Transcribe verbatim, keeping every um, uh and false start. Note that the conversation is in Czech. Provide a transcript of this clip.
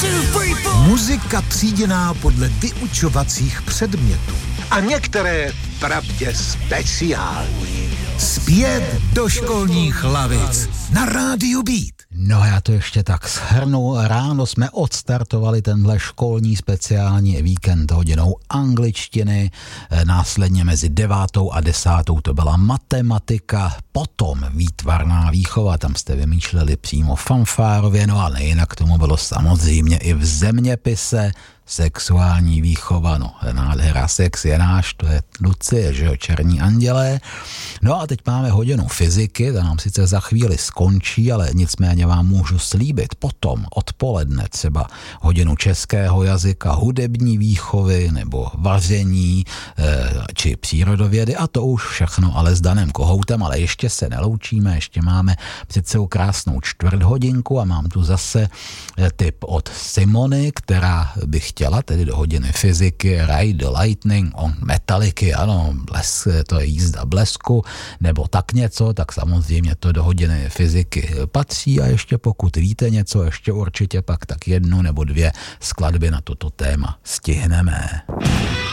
Muzika tříděná podle vyučovacích předmětů. A některé pravdě speciální. Zpět do školních lavic na rádiu Beat. No já to ještě tak shrnu. Ráno jsme odstartovali tenhle školní speciální víkend hodinou angličtiny, následně mezi devátou a desátou to byla matematika, potom výtvarná výchova, tam jste vymýšleli přímo fanfárově, no a nejinak tomu bylo samozřejmě i v zeměpise, sexuální výchova, no nádhera, sex je náš, to je Lucie, že jo, černí andělé. No a teď máme hodinu fyziky, ta nám sice za chvíli skončí, ale nicméně vám můžu slíbit potom odpoledne třeba hodinu českého jazyka, hudební výchovy nebo vaření e, či přírodovědy a to už všechno ale s Danem Kohoutem, ale ještě se neloučíme, ještě máme před sebou krásnou čtvrt hodinku a mám tu zase tip od Simony, která by chtěla tedy do hodiny fyziky Ride the Lightning on Metallicy, ano, blesk, to je jízda blesku, nebo tak něco, tak samozřejmě to do hodiny fyziky patří a ještě pokud víte něco, ještě určitě pak tak jednu nebo dvě skladby na toto téma stihneme.